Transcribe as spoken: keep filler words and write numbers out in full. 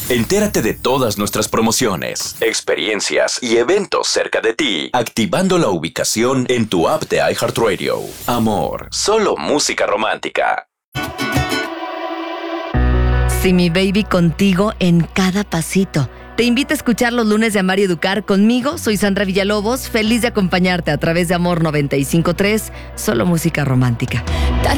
Entérate de todas nuestras promociones, experiencias y eventos cerca de ti, activando la ubicación en tu app de iHeartRadio. Amor, solo música romántica. Sí, mi baby, contigo en cada pasito. Te invito a escuchar los lunes de Amar y Educar conmigo. Soy Sandra Villalobos, feliz de acompañarte a través de Amor noventa y cinco punto tres, solo música romántica. Tan